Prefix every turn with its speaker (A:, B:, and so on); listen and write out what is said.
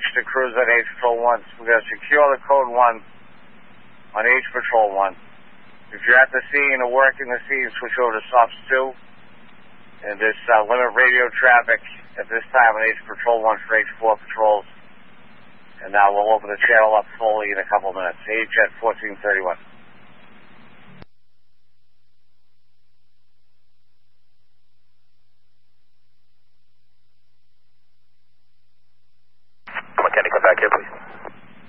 A: to cruise on H Patrol 1. We're going to secure the code 1 on H Patrol 1. If you're at the scene or working the scene, switch over to SOPS 2. And this limit radio traffic at this time on H Patrol 1 for H4 patrols. And now we'll open the channel up fully in a couple minutes. H at 1431.
B: Come on, Kenny, come back here, please.